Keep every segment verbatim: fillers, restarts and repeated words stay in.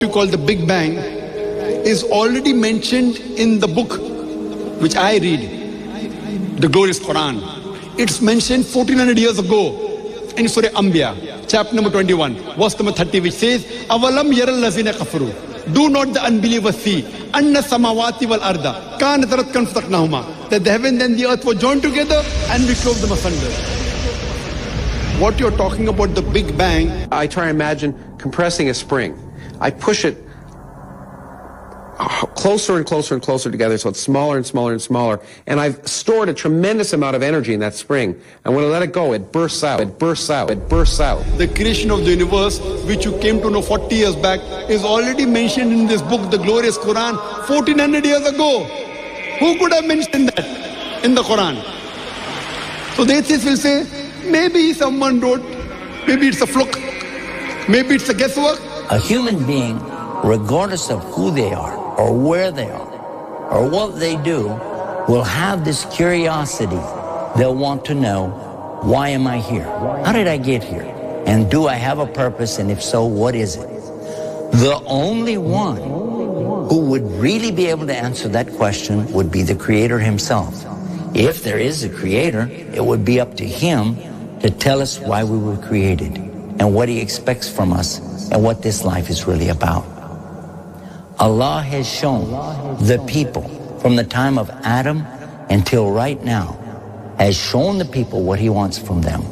you call the Big Bang is already mentioned in the book which I read, the glorious Quran. It's mentioned fourteen hundred years ago in Surah Anbiya, chapter number twenty-one, verse number thirty, which says, Avalam yaral lazina kafaru. Do not the unbelievers see anna samawati wal arda kanat ratkan fataqnahuma, that the heaven and the earth were joined together and we clove them asunder. What you're talking about, the Big Bang, I try and imagine compressing a spring. I push it closer and closer and closer together so it's smaller and smaller and smaller, and I've stored a tremendous amount of energy in that spring, and when I let it go, it bursts out, it bursts out, it bursts out. The creation of the universe, which you came to know forty years back, is already mentioned in this book, the glorious Quran, fourteen hundred years ago. Who could have mentioned that in the Quran? So the atheists will say, maybe someone wrote, maybe it's a fluke, maybe it's a guesswork. A human being, regardless of who they are, or where they are, or what they do, will have this curiosity. They'll want to know, why am I here? How did I get here? And do I have a purpose? And if so, what is it? The only one who would really be able to answer that question would be the Creator himself. If there is a Creator, it would be up to him to tell us why we were created and what he expects from us and what this life is really about. Allah has shown the people from the time of Adam until right now, has shown the people what he wants from them.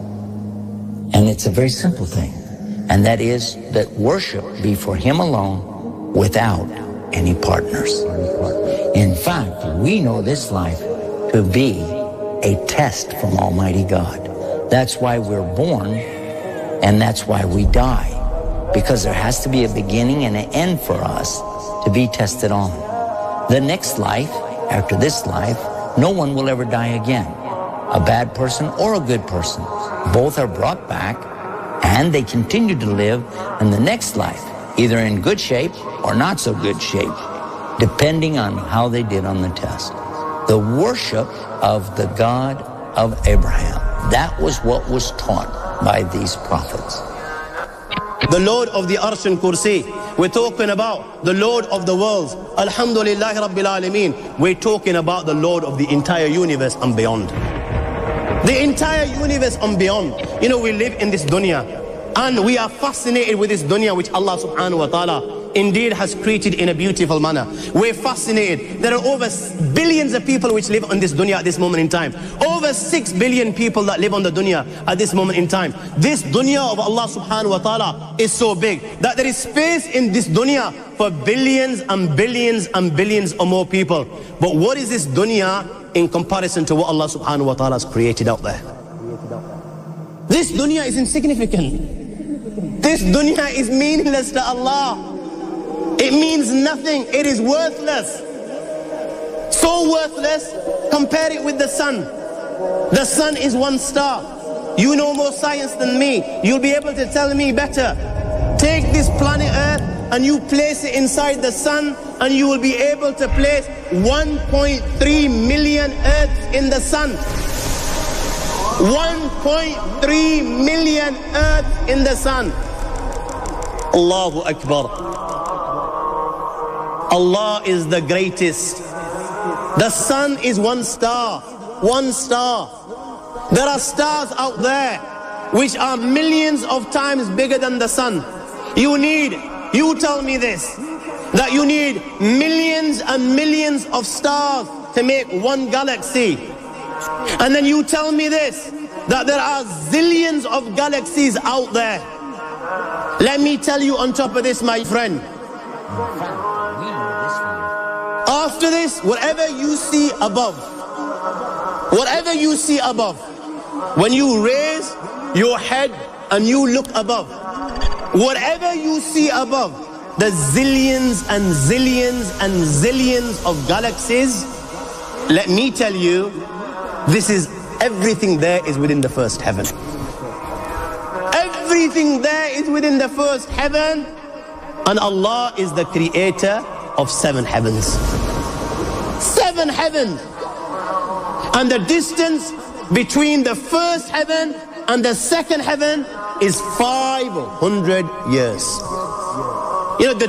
And it's a very simple thing, and that is that worship be for him alone without any partners. In fact, we know this life to be a test from Almighty God. That's why we're born, and that's why we die. Because there has to be a beginning and an end for us to be tested on. The next life, after this life, no one will ever die again. A bad person or a good person. Both are brought back and they continue to live in the next life, either in good shape or not so good shape, depending on how they did on the test. The worship of the God of Abraham, that was what was taught by these prophets. The Lord of the Arsh and Kursi. We're talking about the Lord of the worlds. Alhamdulillah Rabbil Alameen. We're talking about the Lord of the entire universe and beyond. The entire universe and beyond. You know, we live in this dunya, and we are fascinated with this dunya which Allah subhanahu wa ta'ala indeed has created in a beautiful manner. We're fascinated. There are over billions of people which live on this dunya at this moment in time. Over six billion people that live on the dunya at this moment in time. This dunya of Allah subhanahu wa ta'ala is so big that there is space in this dunya for billions and billions and billions or more people. But what is this dunya in comparison to what Allah subhanahu wa ta'ala has created out there? This dunya is insignificant. This dunya is meaningless to Allah. It means nothing. It is worthless. So worthless, compare it with the sun. The sun is one star. You know more science than me. You'll be able to tell me better. Take this planet Earth and you place it inside the sun, and you will be able to place one point three million Earths in the sun. one point three million Earths in the sun. Allahu Akbar. Allah is the greatest. The sun is one star, one star. There are stars out there which are millions of times bigger than the sun. You need, you tell me this, that you need millions and millions of stars to make one galaxy. And then you tell me this, that there are zillions of galaxies out there. Let me tell you on top of this, my friend, after this, whatever you see above, whatever you see above, when you raise your head and you look above, whatever you see above, the zillions and zillions and zillions of galaxies, let me tell you, this is everything there is within the first heaven. Everything there is within the first heaven, and Allah is the creator of seven heavens. Seven heavens. And the distance between the first heaven and the second heaven is five hundred years. You know, the